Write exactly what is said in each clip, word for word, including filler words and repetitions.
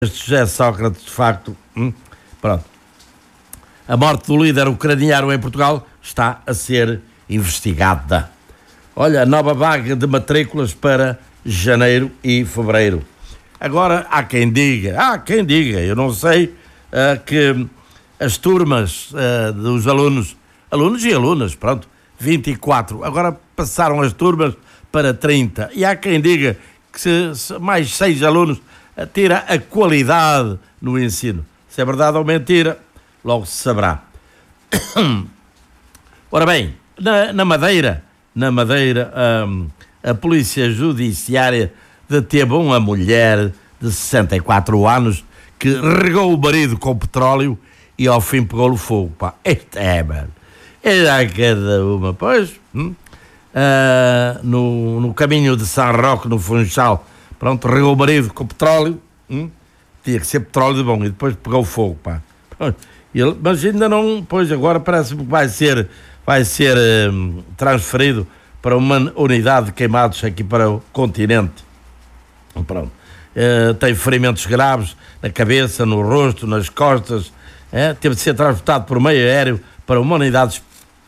José Sócrates, de facto, hum, pronto. A morte do líder ucraniano em Portugal está a ser investigada. Olha, a nova vaga de matrículas para janeiro e fevereiro. Agora, há quem diga, há quem diga, eu não sei, uh, que as turmas uh, dos alunos, alunos e alunas, pronto, vinte e quatro, agora passaram as turmas para trinta. E há quem diga que se, se mais seis alunos uh, tira a qualidade no ensino. Se é verdade ou mentira, logo se saberá. Ora bem, na, na Madeira, na Madeira, um, a Polícia Judiciária deteve uma mulher de sessenta e quatro anos que regou o marido com petróleo e ao fim pegou-lhe fogo, pá. Este é, mano. É a cada uma, pois. Hum? Uh, no, no caminho de São Roque, no Funchal, pronto, regou o marido com petróleo. Hum? Tinha que ser petróleo de bom e depois pegou fogo, pá. Ele, mas ainda não, pois agora parece que vai ser, vai ser um, transferido para uma unidade de queimados aqui para o continente. Pronto. Uh, tem ferimentos graves na cabeça, no rosto, nas costas. Uh, teve de ser transportado por meio aéreo para uma unidade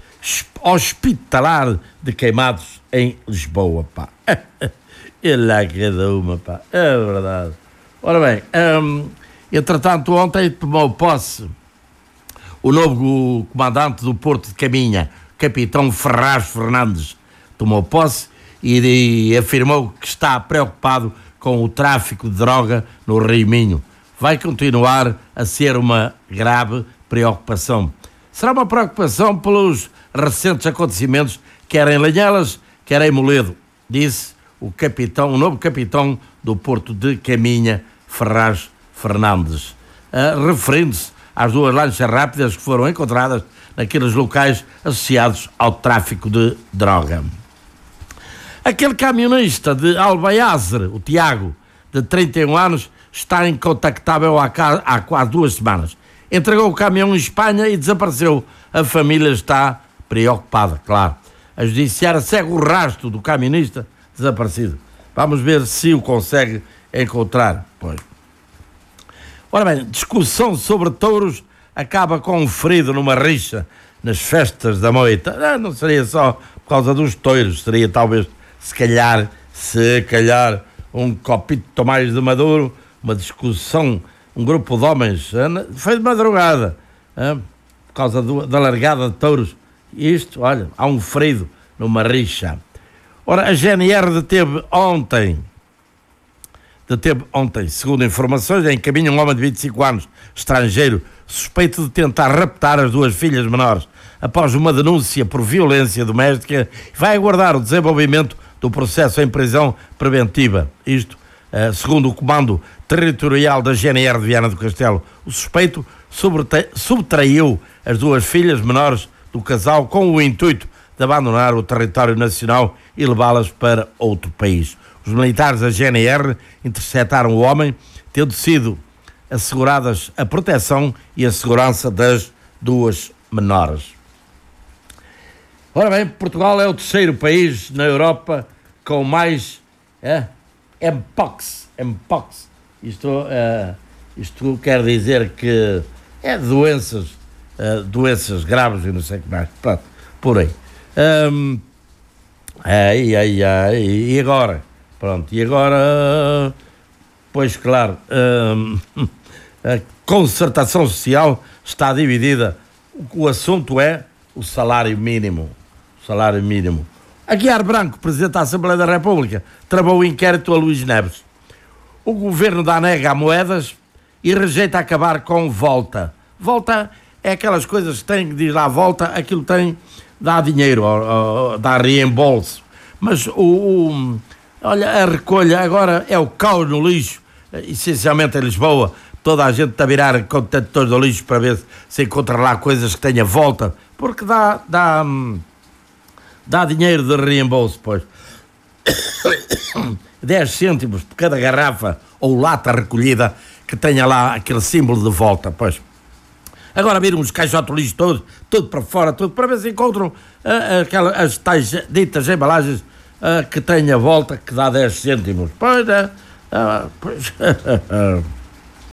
hospitalar de queimados em Lisboa, pá. Ele lá cada uma, pá. É verdade. Ora bem, um, entretanto, ontem tomou posse o novo comandante do Porto de Caminha, capitão Ferraz Fernandes, tomou posse e, e afirmou que está preocupado com o tráfico de droga no Rio Minho. Vai continuar a ser uma grave preocupação. Será uma preocupação pelos recentes acontecimentos, quer em Lanhelas, quer em Moledo, disse o capitão, o novo capitão do Porto de Caminha, Ferraz Fernandes, uh, referindo-se às duas lanchas rápidas que foram encontradas naqueles locais associados ao tráfico de droga. Aquele camionista de Albaiazer, o Tiago, de trinta e um anos, está incontactável há, há quase duas semanas. Entregou o caminhão em Espanha e desapareceu. A família está preocupada, claro. A judiciária segue o rastro do camionista desaparecido. Vamos ver se o consegue encontrar. Pois. Ora bem, discussão sobre touros acaba com um ferido numa rixa nas festas da moita. Ah, não seria só por causa dos touros, seria talvez, se calhar, se calhar, um copito mais de maduro, uma discussão, um grupo de homens, foi de madrugada, ah, por causa do, da largada de touros. Isto, olha, há um ferido numa rixa. Ora, a G N R deteve ontem, deteve ontem, segundo informações, em caminho um homem de vinte e cinco anos, estrangeiro, suspeito de tentar raptar as duas filhas menores, após uma denúncia por violência doméstica, vai aguardar o desenvolvimento do processo em prisão preventiva. Isto, uh, segundo o Comando Territorial da G N R de Viana do Castelo, o suspeito subtraiu as duas filhas menores do casal com o intuito de abandonar o território nacional e levá-las para outro país. Os militares da G N R interceptaram o homem, tendo sido asseguradas a proteção e a segurança das duas menores. Ora bem, Portugal é o terceiro país na Europa com mais é, Mpox. Mpox. Isto, é, isto quer dizer que é doenças, é, doenças graves e não sei o que mais. Pronto, por aí. Um, ai, ai, ai, e agora? Pronto, e agora, pois claro, um, a concertação social está dividida. O assunto é o salário mínimo. O salário mínimo. Aguiar Branco, Presidente da Assembleia da República, travou o inquérito a Luís Neves. O governo dá nega a moedas e rejeita acabar com volta. Volta é aquelas coisas que tem, diz lá volta, aquilo tem, dá dinheiro, ou, ou, dá reembolso. Mas o, o, olha, a recolha agora é o caos no lixo, essencialmente em Lisboa. Toda a gente está a virar contentores do lixo para ver se, se encontra lá coisas que tenha volta, porque dá, dá, dá dinheiro de reembolso, pois. dez cêntimos por cada garrafa ou lata recolhida que tenha lá aquele símbolo de volta, pois. Agora viram os caixotes de lixo todos, tudo para fora, tudo para ver se encontram uh, aquela, as tais ditas embalagens uh, que tenha volta, que dá dez cêntimos. Pois é, uh, pois,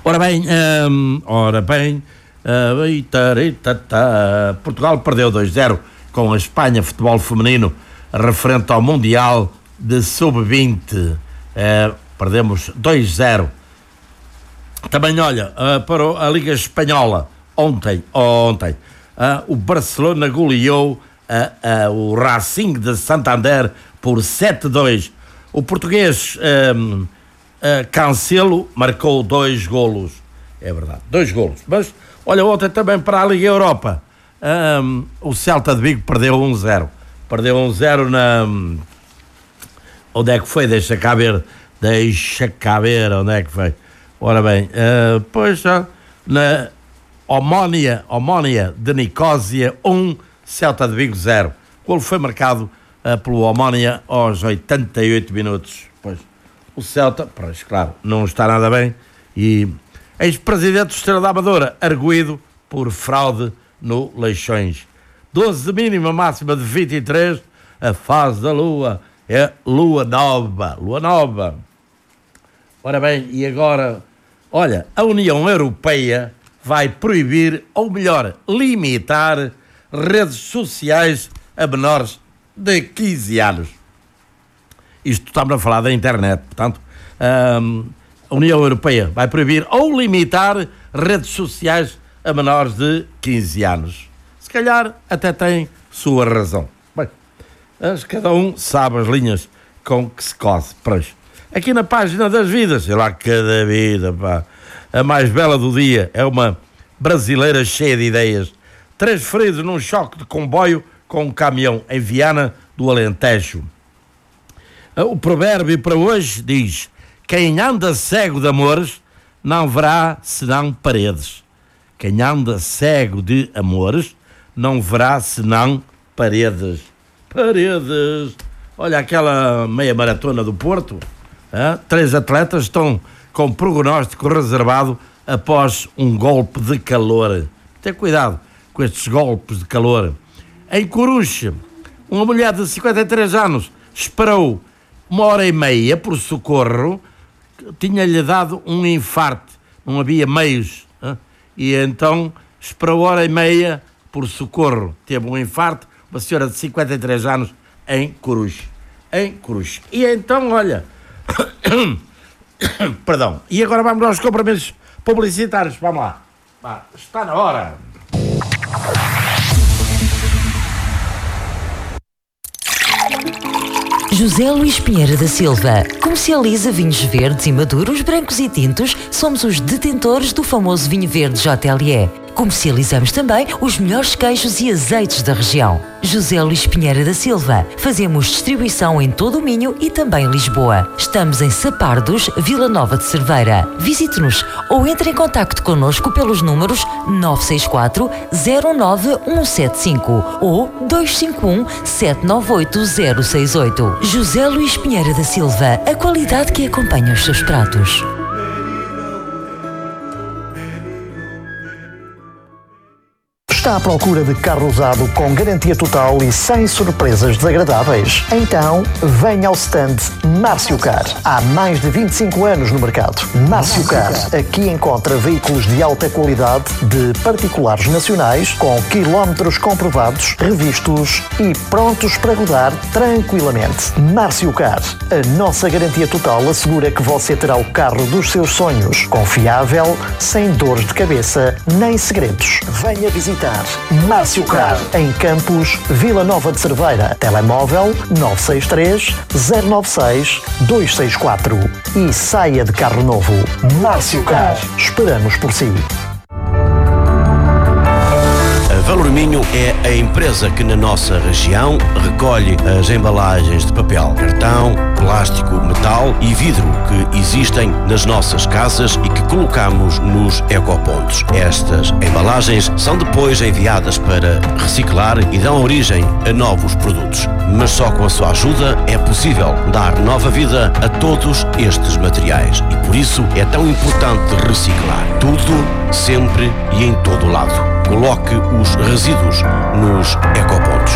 Ora bem, hum, ora bem, uh, ita, ita, ita. Portugal perdeu dois zero com a Espanha futebol feminino referente ao Mundial de sub vinte. Uh, perdemos dois zero. Também, olha, uh, para a Liga Espanhola, ontem, ontem, uh, o Barcelona goleou uh, uh, o Racing de Santander por sete a dois. O português um, uh, Cancelo marcou dois golos. É verdade, dois golos. Mas, olha, ontem também para a Liga Europa, um, o Celta de Vigo perdeu um zero. Perdeu um zero na... Onde é que foi? Deixa cá ver. Deixa cá ver onde é que foi. Ora bem, uh, pois já, na Omónia, Omónia de Nicósia um, Celta de Vigo zero. O golo foi marcado uh, pelo Omónia aos oitenta e oito minutos. Pois, o Celta, pois, claro, não está nada bem. E ex-presidente do Estrela da Amadora, arguido por fraude no Leixões. doze de mínima, máxima de vinte e três. A fase da lua é lua nova. Lua nova. Ora bem, e agora... Olha, a União Europeia vai proibir, ou melhor, limitar redes sociais a menores de quinze anos. Isto estamos a falar da internet, portanto, hum, a União Europeia vai proibir ou limitar redes sociais a menores de quinze anos. Se calhar até tem sua razão. Bem, cada um sabe as linhas com que se cose. Pois. Aqui na página das vidas, sei lá, cada vida, pá. A mais bela do dia é uma brasileira cheia de ideias. Três feridos num choque de comboio com um caminhão em Viana do Alentejo. O provérbio para hoje diz: quem anda cego de amores não verá senão paredes. Quem anda cego de amores não verá senão paredes. Paredes. Olha aquela meia maratona do Porto. Ah, três atletas estão com prognóstico reservado após um golpe de calor. Tenha cuidado com estes golpes de calor. Em Coruche, uma mulher de cinquenta e três anos esperou uma hora e meia por socorro, tinha-lhe dado um infarto, não havia meios, ah, e então esperou hora e meia por socorro, teve um infarto, uma senhora de cinquenta e três anos em Coruche. Em Coruche. E então, olha... Perdão. E agora vamos aos compromissos publicitários. Vamos lá. Bah, está na hora. José Luís Pinheiro da Silva comercializa vinhos verdes e maduros, brancos e tintos. Somos os detentores do famoso vinho verde J L E. Comercializamos também os melhores queijos e azeites da região. José Luís Pinheiro da Silva. Fazemos distribuição em todo o Minho e também em Lisboa. Estamos em Sapardos, Vila Nova de Cerveira. Visite-nos ou entre em contacto connosco pelos números nove seis quatro, zero nove um sete cinco ou dois cinco um, sete nove oito, zero seis oito. José Luís Pinheiro da Silva. A qualidade que acompanha os seus pratos. Está à procura de carro usado com garantia total e sem surpresas desagradáveis? Então, venha ao stand Márcio Car. Há mais de vinte e cinco anos no mercado. Márcio Car. Aqui encontra veículos de alta qualidade de particulares nacionais com quilómetros comprovados, revistos e prontos para rodar tranquilamente. Márcio Car. A nossa garantia total assegura que você terá o carro dos seus sonhos. Confiável, sem dores de cabeça nem segredos. Venha visitar Márcio Car, em Campos, Vila Nova de Cerveira. Telemóvel nove seis três, zero nove seis, dois seis quatro. E saia de carro novo. Márcio Car. Esperamos por si. A Valor Minho é a empresa que na nossa região recolhe as embalagens de papel, cartão, plástico, metal e vidro que existem nas nossas casas e que colocamos nos ecopontos. Estas embalagens são depois enviadas para reciclar e dão origem a novos produtos. Mas só com a sua ajuda é possível dar nova vida a todos estes materiais e por isso é tão importante reciclar tudo, sempre e em todo lado. Coloque os resíduos nos ecopontos.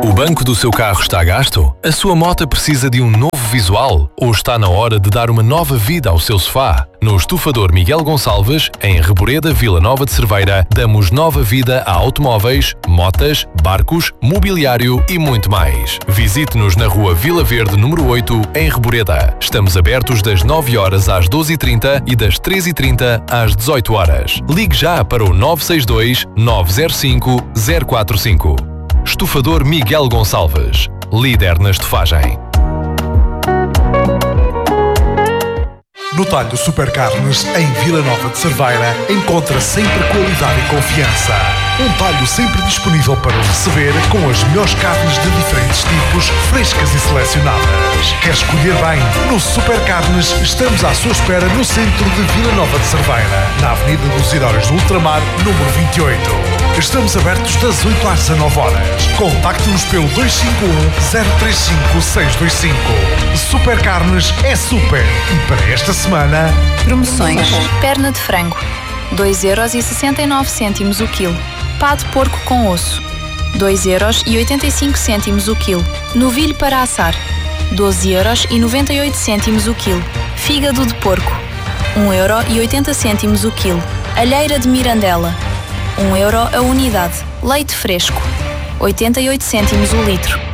O banco do seu carro está gasto? A sua moto precisa de um novo visual? Ou está na hora de dar uma nova vida ao seu sofá? No Estufador Miguel Gonçalves, em Reboreda, Vila Nova de Cerveira, damos nova vida a automóveis, motas, barcos, mobiliário e muito mais. Visite-nos na Rua Vila Verde, número oito, em Reboreda. Estamos abertos das nove horas às doze e trinta e das treze e trinta às dezoito horas. Ligue já para o nove seis dois, nove zero cinco, zero quatro cinco. Estufador Miguel Gonçalves, líder na estufagem. No Talho Super Carnes, em Vila Nova de Cerveira, encontra sempre qualidade e confiança. Um talho sempre disponível para o receber, com as melhores carnes de diferentes tipos, frescas e selecionadas. Quer escolher bem? No Super Carnes, estamos à sua espera no centro de Vila Nova de Cerveira, na Avenida dos Heróis do Ultramar, número vinte e oito. Estamos abertos das oito às dezanove horas. Contacte-nos pelo dois cinco um, zero três cinco, seis dois cinco. Super Carnes é super. E para esta semana... Promoções. Perna de frango, dois euros e sessenta e nove cêntimos o quilo. Pá de porco com osso, dois euros e oitenta e cinco cêntimos o quilo. Novilho para assar, doze euros e noventa e oito cêntimos o quilo. Fígado de porco, um euro e oitenta cêntimos o quilo. Alheira de Mirandela, um euro a unidade. Leite fresco, oitenta e oito cêntimos o litro.